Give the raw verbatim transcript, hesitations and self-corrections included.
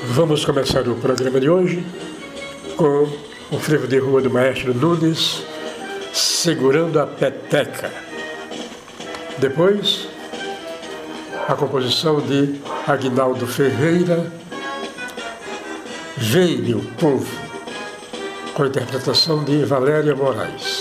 Vamos começar o programa de hoje com o frevo de rua do Maestro Nunes, Segurando a Peteca. Depois, a composição de Aguinaldo Ferreira, Vem, meu povo, com a interpretação de Valéria Moraes.